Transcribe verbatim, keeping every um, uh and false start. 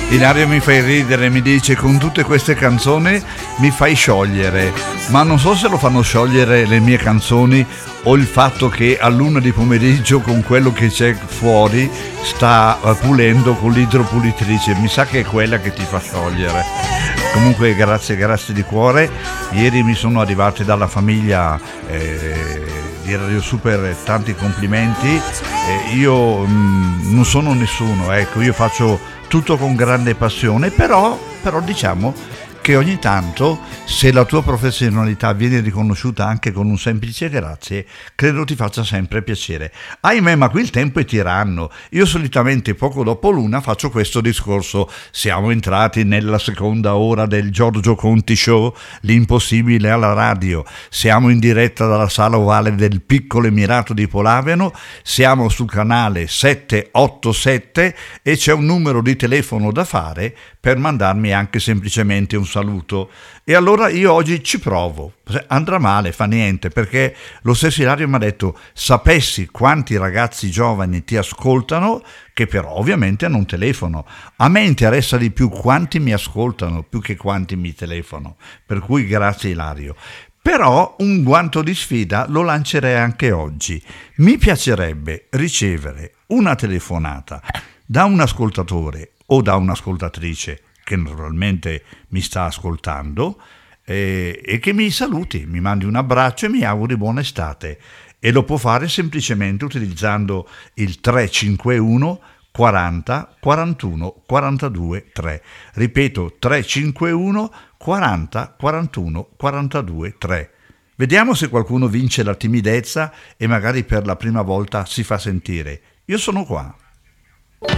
Ilario mi fai ridere, mi dice con tutte queste canzoni mi fai sciogliere, ma non so se lo fanno sciogliere le mie canzoni o il fatto che all'una di pomeriggio con quello che c'è fuori sta pulendo con l'idropulitrice, mi sa che è quella che ti fa sciogliere. Comunque grazie, grazie di cuore. Ieri mi sono arrivati dalla famiglia eh, di Radio Super tanti complimenti. Eh, io mh, non sono nessuno, ecco, io faccio tutto con grande passione, però, però diciamo che ogni tanto, se la tua professionalità viene riconosciuta anche con un semplice grazie, credo ti faccia sempre piacere. Ahimè, ma qui il tempo è tiranno. Io solitamente poco dopo l'una faccio questo discorso: siamo entrati nella seconda ora del Giorgio Conti Show, l'impossibile alla radio, siamo in diretta dalla sala ovale del piccolo Emirato di Polaveno, siamo sul canale settecentoottantasette e c'è un numero di telefono da fare per mandarmi anche semplicemente un saluto. E allora io oggi ci provo. Andrà male, fa niente, perché lo stesso Ilario mi ha detto: sapessi quanti ragazzi giovani ti ascoltano, che però ovviamente non telefono. A me interessa di più quanti mi ascoltano più che quanti mi telefonano, per cui grazie Ilario. Però un guanto di sfida lo lancerei anche oggi. Mi piacerebbe ricevere una telefonata da un ascoltatore o da un'ascoltatrice che naturalmente mi sta ascoltando eh, e che mi saluti, mi mandi un abbraccio e mi auguri buona estate, e lo può fare semplicemente utilizzando il tre cinque uno quaranta quarantuno quarantadue tre. Ripeto, tre cinque uno quaranta quarantuno quarantadue tre. Vediamo se qualcuno vince la timidezza e magari per la prima volta si fa sentire. Io sono qua.